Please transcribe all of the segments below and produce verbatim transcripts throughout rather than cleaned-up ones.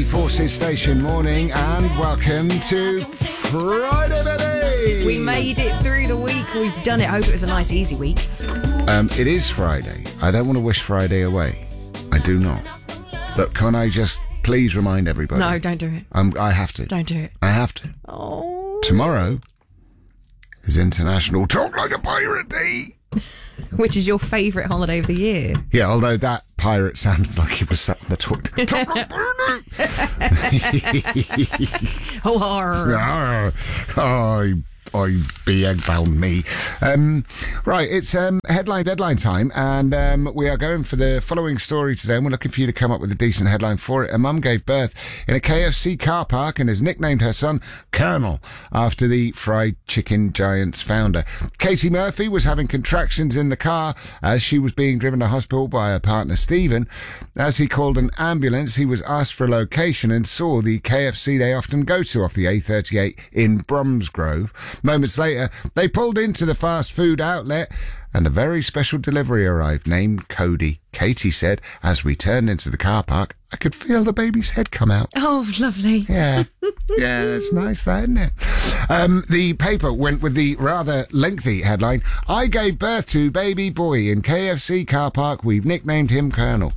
the Forces Station morning and welcome to Friday, baby! We made it through the week. We've done it. I hope it was a nice, easy week. Um, it is Friday. I don't want to wish Friday away. I do not. But can I just please remind everybody? No, don't do it. Um, I have to. Don't do it. I have to. Oh. Tomorrow is International Talk Like a Pirate Day. Which is your favourite holiday of the year? Yeah, although that pirate sounded like he was sat in the talk. Oh, horror. Oh, I be egg-bound me. Um, right, it's um, headline deadline time, and um, we are going for the following story today, and we're looking for you to come up with a decent headline for it. A mum gave birth in a K F C car park and has nicknamed her son Colonel after the fried chicken giant's founder. Katie Murphy was having contractions in the car as she was being driven to hospital by her partner Stephen. As he called an ambulance, he was asked for a location and saw the K F C they often go to off the A thirty-eight in Bromsgrove. Moments later, they pulled into the fast food outlet and a very special delivery arrived named Cody. Katie said, as we turned into the car park, I could feel the baby's head come out. Oh, lovely. Yeah. Yeah, it's nice, that, isn't it? Um, the paper went with the rather lengthy headline, I gave birth to baby boy in K F C car park. We've nicknamed him Colonel.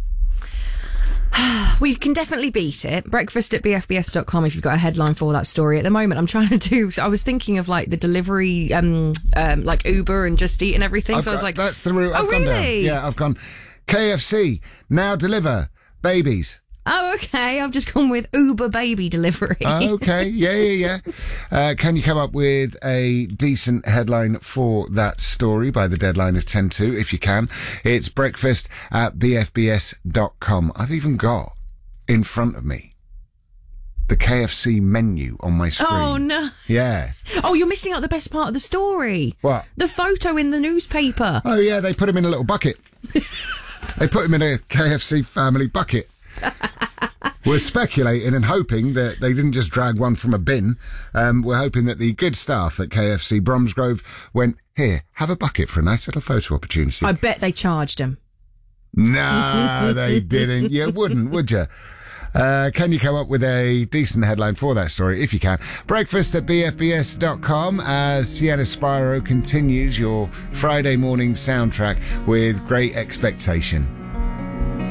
We can definitely beat it. Breakfast at b f b s dot com if you've got a headline for that story. At the moment, I'm trying to do... I was thinking of, like, the delivery, um, um, like Uber and Just Eat and everything. I've so I was got- like... That's the route I've oh, gone down. really? Yeah, I've gone K F C, now deliver babies. Oh, okay. I've just gone with Uber baby delivery. Okay, yeah, yeah, yeah. Uh, can you come up with a decent headline for that story by the deadline of ten to? If you can, it's breakfast at b f b s dot com. I've even got in front of me the K F C menu on my screen. Oh, no. Yeah. Oh, you're missing out the best part of the story. What? The photo in the newspaper. Oh, yeah, they put him in a little bucket. They put him in a K F C family bucket. We're speculating and hoping that they didn't just drag one from a bin. Um, we're hoping that the good staff at K F C Bromsgrove went, here, have a bucket for a nice little photo opportunity. I bet they charged him. No, they didn't. You wouldn't, would you? Uh, can you come up with a decent headline for that story? If you can. Breakfast at b f b s dot com as Sienna Spiro continues your Friday morning soundtrack with Great Expectation.